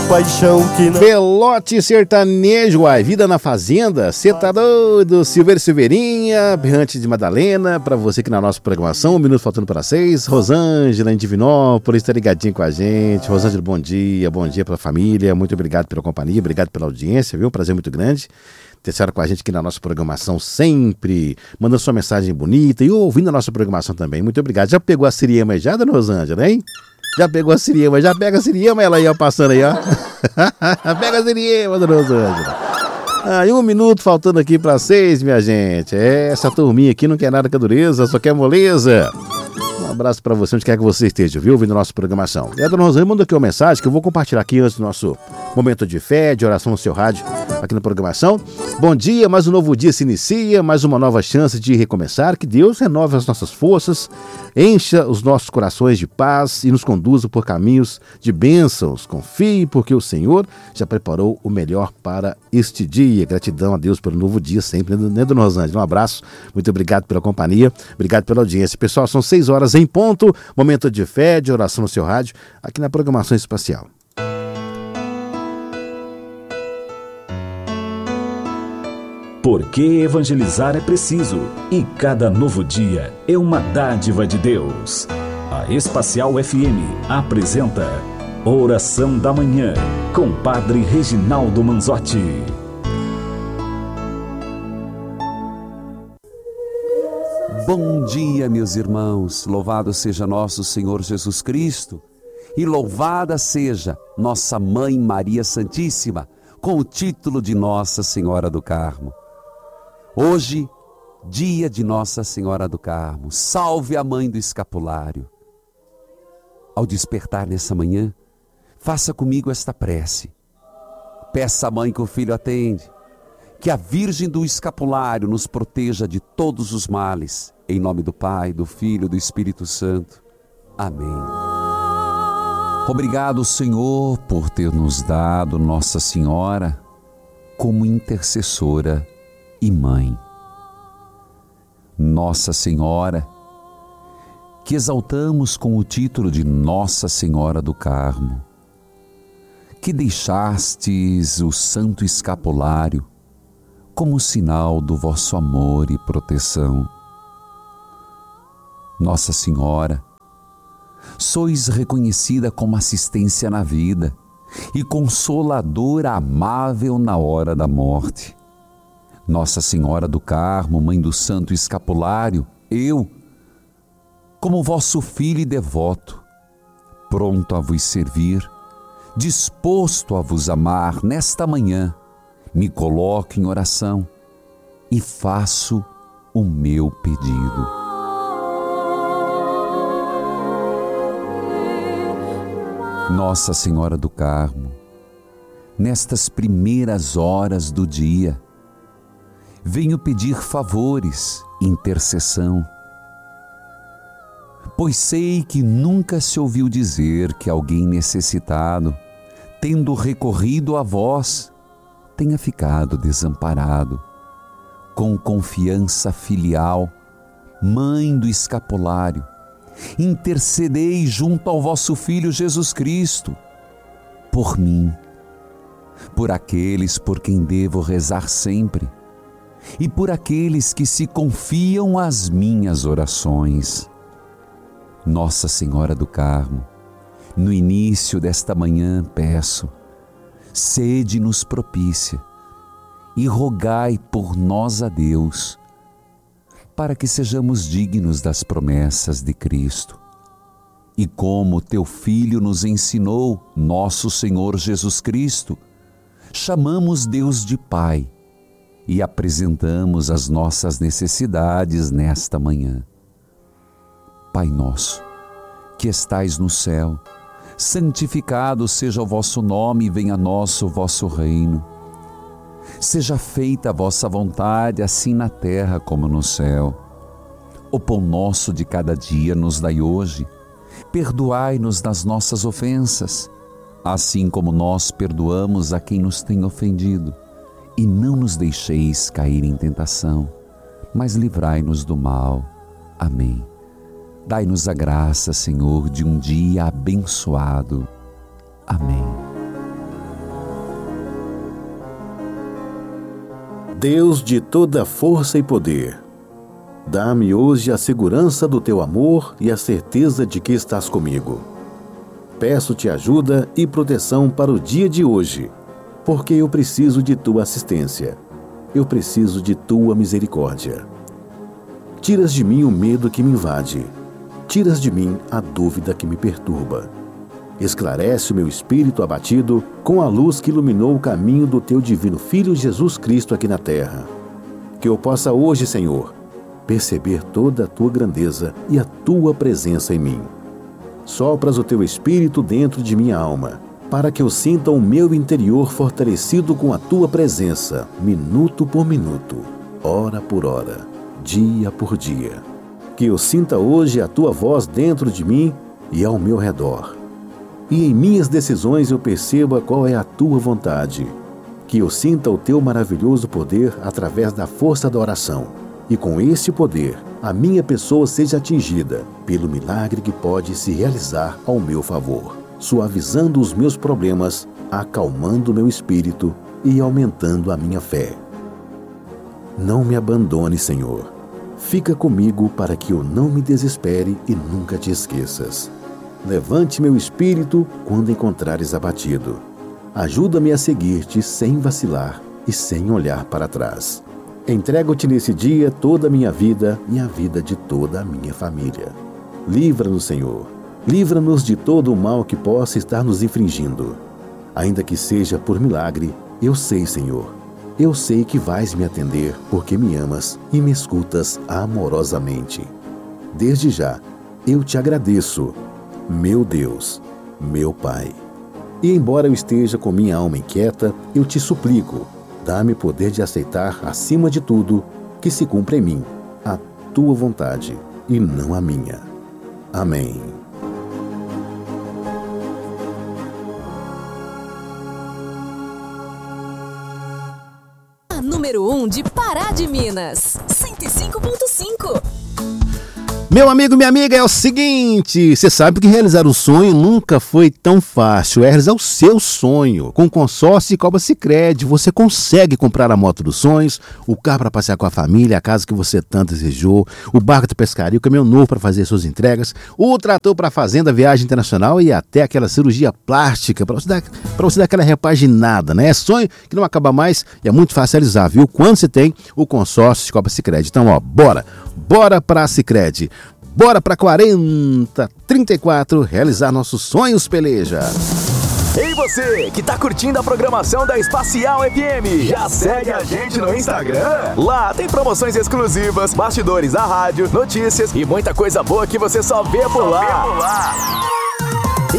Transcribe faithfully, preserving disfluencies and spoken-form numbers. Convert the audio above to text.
paixão que não... Belote sertanejo, ai, vida na fazenda, cê tá doido, Silveira e Silveirinha, Berrante de Madalena, pra você que na nossa programação, um minuto faltando para seis, Rosângela em Divinópolis, tá ligadinho com a gente. Rosângela, bom dia, bom dia pra família, muito obrigado pela companhia, obrigado pela audiência, viu, um prazer muito grande ter a senhora com a gente aqui na nossa programação sempre, mandando sua mensagem bonita e ouvindo a nossa programação também. Muito obrigado. Já pegou a Siriema já, dona Rosângela, hein? Já pegou a Siriema, já pega a Siriema, ela aí, ó, passando aí, ó. Pega a Siriema, dona Rosângela. Ah, e um minuto faltando aqui para seis, minha gente. É, essa turminha aqui não quer nada com a dureza, só quer moleza. Um abraço para você, onde quer que você esteja, viu? Ouvindo a nossa programação. E a dona Rosângela mandou aqui uma mensagem que eu vou compartilhar aqui antes do nosso momento de fé, de oração no seu rádio, aqui na programação. Bom dia, mais um novo dia se inicia, mais uma nova chance de recomeçar. Que Deus renove as nossas forças, encha os nossos corações de paz e nos conduza por caminhos de bênçãos. Confie, porque o Senhor já preparou o melhor para este dia. Gratidão a Deus pelo novo dia sempre, né, dona Rosângela? Um abraço, muito obrigado pela companhia, obrigado pela audiência. Pessoal, são seis horas em ponto, momento de fé, de oração no seu rádio, aqui na programação espacial. Porque evangelizar é preciso e cada novo dia é uma dádiva de Deus. A Espacial F M apresenta Oração da Manhã com Padre Reginaldo Manzotti. Bom dia, meus irmãos. Louvado seja nosso Senhor Jesus Cristo e louvada seja nossa Mãe Maria Santíssima, com o título de Nossa Senhora do Carmo. Hoje, dia de Nossa Senhora do Carmo, salve a Mãe do Escapulário. Ao despertar nessa manhã, faça comigo esta prece. Peça à Mãe que o Filho atende, que a Virgem do Escapulário nos proteja de todos os males, em nome do Pai, do Filho e do Espírito Santo. Amém. Obrigado, Senhor, por ter nos dado Nossa Senhora como intercessora e mãe. Nossa Senhora, que exaltamos com o título de Nossa Senhora do Carmo, que deixastes o Santo Escapulário como sinal do vosso amor e proteção. Nossa Senhora, sois reconhecida como assistência na vida e consoladora amável na hora da morte. Nossa Senhora do Carmo, Mãe do Santo Escapulário, eu, como vosso filho e devoto, pronto a vos servir, disposto a vos amar, nesta manhã, me coloco em oração e faço o meu pedido. Nossa Senhora do Carmo, nestas primeiras horas do dia, venho pedir favores, intercessão, pois sei que nunca se ouviu dizer que alguém necessitado, tendo recorrido a vós, tenha ficado desamparado. Com confiança filial, Mãe do Escapulário, intercedei junto ao vosso Filho Jesus Cristo, por mim, por aqueles por quem devo rezar sempre, e por aqueles que se confiam às minhas orações. Nossa Senhora do Carmo, no início desta manhã peço, sede-nos propícia e rogai por nós a Deus, para que sejamos dignos das promessas de Cristo. E como teu Filho nos ensinou, nosso Senhor Jesus Cristo, chamamos Deus de Pai e apresentamos as nossas necessidades nesta manhã. Pai nosso, que estais no céu, santificado seja o vosso nome e venha a nós o vosso reino. Seja feita a vossa vontade, assim na terra como no céu. O pão nosso de cada dia nos dai hoje. Perdoai-nos das nossas ofensas, assim como nós perdoamos a quem nos tem ofendido. E não nos deixeis cair em tentação, mas livrai-nos do mal. Amém. Dai-nos a graça, Senhor, de um dia abençoado. Amém. Deus de toda força e poder, dá-me hoje a segurança do teu amor e a certeza de que estás comigo. Peço-te ajuda e proteção para o dia de hoje, porque eu preciso de tua assistência. Eu preciso de tua misericórdia. Tiras de mim o medo que me invade. Tiras de mim a dúvida que me perturba. Esclarece o meu espírito abatido com a luz que iluminou o caminho do teu divino Filho Jesus Cristo aqui na terra. Que eu possa hoje, Senhor, perceber toda a tua grandeza e a tua presença em mim. Sopras o teu espírito dentro de minha alma, para que eu sinta o meu interior fortalecido com a tua presença, minuto por minuto, hora por hora, dia por dia. Que eu sinta hoje a tua voz dentro de mim e ao meu redor. E em minhas decisões eu perceba qual é a tua vontade. Que eu sinta o teu maravilhoso poder através da força da oração. E com esse poder, a minha pessoa seja atingida pelo milagre que pode se realizar ao meu favor, suavizando os meus problemas, acalmando meu espírito e aumentando a minha fé. Não me abandone, Senhor. Fica comigo para que eu não me desespere e nunca te esqueças. Levante meu espírito quando encontrares abatido. Ajuda-me a seguir-te sem vacilar e sem olhar para trás. Entrego-te nesse dia toda a minha vida e a vida de toda a minha família. Livra-nos, Senhor. Livra-nos de todo o mal que possa estar nos infringindo. Ainda que seja por milagre, eu sei, Senhor. Eu sei que vais me atender porque me amas e me escutas amorosamente. Desde já, eu te agradeço, meu Deus, meu Pai. E embora eu esteja com minha alma inquieta, eu te suplico, dá-me poder de aceitar, acima de tudo, que se cumpra em mim a tua vontade e não a minha. Amém. A número um de Pará de Minas, cento e cinco ponto cinco. Meu amigo, minha amiga, é o seguinte, você sabe que realizar um sonho nunca foi tão fácil, é realizar o seu sonho. Com o consórcio Cicobi Sicredi, você consegue comprar a moto dos sonhos, o carro para passear com a família, a casa que você tanto desejou, o barco de pescaria, o caminhão novo para fazer suas entregas, o trator para fazenda, viagem internacional e até aquela cirurgia plástica para você dar, para você dar aquela repaginada, né? É sonho que não acaba mais e é muito fácil realizar, viu? Quando você tem o consórcio Cicobi Sicredi. Então, ó, bora, bora para a Sicredi. Bora para quarenta, trinta e quatro, realizar nossos sonhos, peleja. Ei você, que tá curtindo a programação da Espacial F M, já segue a gente no Instagram? Lá tem promoções exclusivas, bastidores da rádio, notícias e muita coisa boa que você só vê por lá.